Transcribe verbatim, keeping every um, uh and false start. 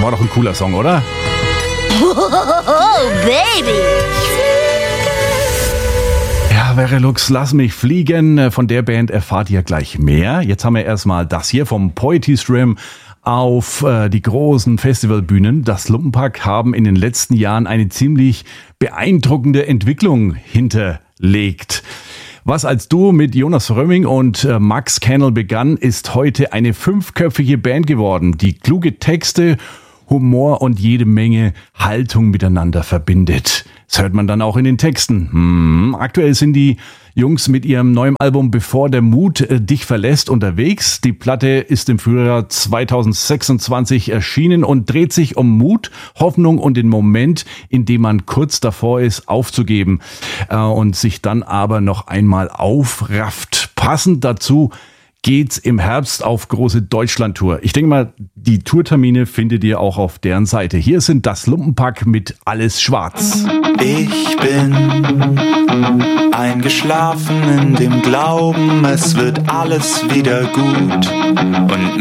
War doch ein cooler Song, oder? Oh, Baby! Ja, Verelux, lass mich fliegen. Von der Band erfahrt ihr gleich mehr. Jetzt haben wir erstmal das hier vom Poetry Slam auf äh, die großen Festivalbühnen. Das Lumpenpack haben in den letzten Jahren eine ziemlich beeindruckende Entwicklung hinterlegt. Was als Duo mit Jonas Römming und äh, Max Kennel begann, ist heute eine fünfköpfige Band geworden, die kluge Texte, Humor und jede Menge Haltung miteinander verbindet. Das hört man dann auch in den Texten. Hm. Aktuell sind die Jungs mit ihrem neuen Album Bevor der Mut äh, dich verlässt unterwegs. Die Platte ist im Frühjahr zwanzig sechsundzwanzig erschienen und dreht sich um Mut, Hoffnung und den Moment, in dem man kurz davor ist, aufzugeben äh, und sich dann aber noch einmal aufrafft. Passend dazu geht's im Herbst auf große Deutschland-Tour. Ich denke mal, die Tourtermine findet ihr auch auf deren Seite. Hier sind das Lumpenpack mit Alles Schwarz. Ich bin eingeschlafen in dem Glauben, es wird alles wieder gut. Und